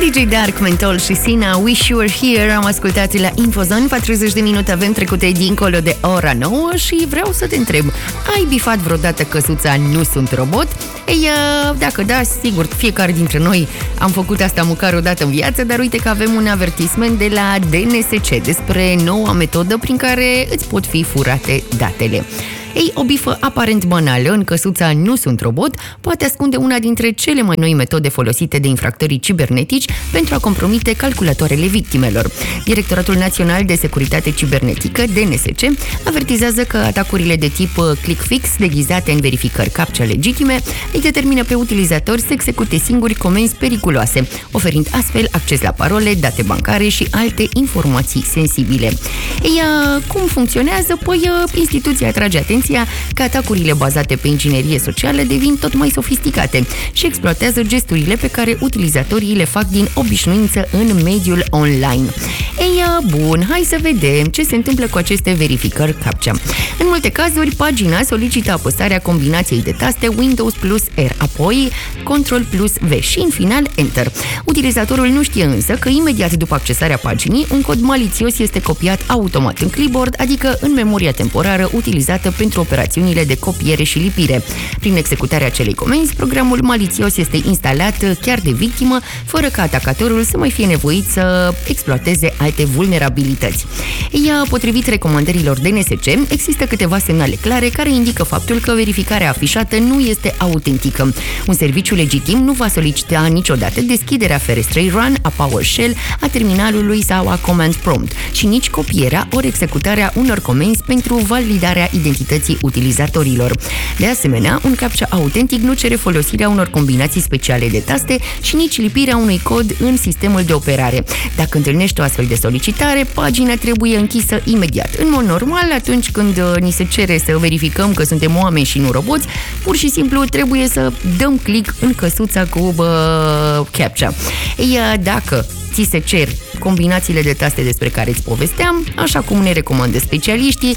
DJ Dark, Menthol și Sina, Wish You Were Here. Am ascultat la Infozone. 40 de minute avem trecute dincolo de ora 9 și vreau să te întreb: ai bifat vreodată căsuța Nu Sunt Robot? Ei, dacă da, sigur, fiecare dintre noi am făcut asta măcar o dată în viață, dar uite că avem un avertisment de la DNSC despre noua metodă prin care îți pot fi furate datele. Ei, o bifă aparent banală în căsuța Nu Sunt Robot poate ascunde una dintre cele mai noi metode folosite de infractorii cibernetici pentru a compromite calculatoarele victimelor. Directoratul Național de Securitate Cibernetică, DNSC, avertizează că atacurile de tip click fix, deghizate în verificări captcha legitime, îi determină pe utilizatori să execute singuri comenzi periculoase, oferind astfel acces la parole, date bancare și alte informații sensibile. Ei, cum funcționează? Păi, instituția atrage atenția că atacurile bazate pe inginerie socială devin tot mai sofisticate și exploatează gesturile pe care utilizatorii le fac din obișnuință în mediul online. Ei, bun, hai să vedem ce se întâmplă cu aceste verificări captcha. În multe cazuri, pagina solicită apăsarea combinației de taste Windows plus R, apoi Ctrl plus V și, în final, Enter. Utilizatorul nu știe însă că imediat după accesarea paginii, un cod malițios este copiat automat în clipboard, adică în memoria temporară utilizată pentru operațiunile de copiere și lipire. Prin executarea acelei comenzi, programul malițios este instalat chiar de victimă, fără ca atacatorul să mai fie nevoit să exploateze alte vulnerabilități. Ea, potrivit recomandărilor DNSC, există câteva semnale clare care indică faptul că verificarea afișată nu este autentică. Un serviciu legitim nu va solicita niciodată deschiderea ferestrei Run, a PowerShell, a terminalului sau a Command Prompt și nici copierea ori executarea unor comenzi pentru validarea identității utilizatorilor. De asemenea, un captcha autentic nu cere folosirea unor combinații speciale de taste și nici lipirea unui cod în sistemul de operare. Dacă întâlnești o astfel de solicitare, pagina trebuie închisă imediat. În mod normal, atunci când ni se cere să verificăm că suntem oameni și nu roboți, pur și simplu trebuie să dăm click în căsuța cu captcha. Ei, dacă ți se cer combinațiile de taste despre care îți povesteam, așa cum ne recomandă specialiștii,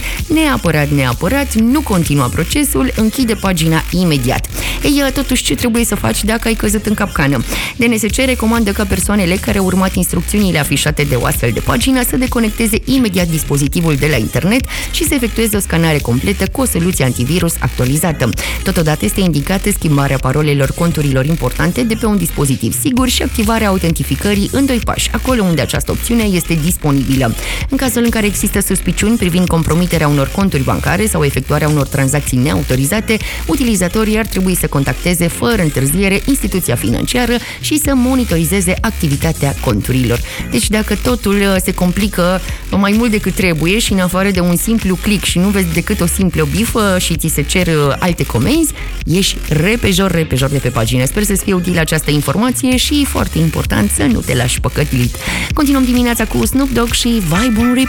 neapărat, nu continua procesul, închide pagina imediat. Ei, totuși, ce trebuie să faci dacă ai căzut în capcană? DNSC recomandă ca persoanele care au urmat instrucțiunile afișate de o astfel de pagină să deconecteze imediat dispozitivul de la internet și să efectueze o scanare completă cu o soluție antivirus actualizată. Totodată este indicată schimbarea parolelor conturilor importante de pe un dispozitiv sigur și activarea autentificării în 2 pași, acolo unde această opțiune este disponibilă. În cazul în care există suspiciuni privind compromiterea unor conturi bancare sau efectuarea unor tranzacții neautorizate, utilizatorii ar trebui să contacteze fără întârziere instituția financiară și să monitorizeze activitatea conturilor. Deci dacă totul se complică mai mult decât trebuie și în afară de un simplu click și nu vezi decât o simplă bifă și ți se cer alte comenzi, ieși repejor de pe pagină. Sper să-ți fie utilă această informație și, foarte important, să nu te lași păcălit. Continuăm dimineața cu Snoop Dogg și Vibe on Repeat.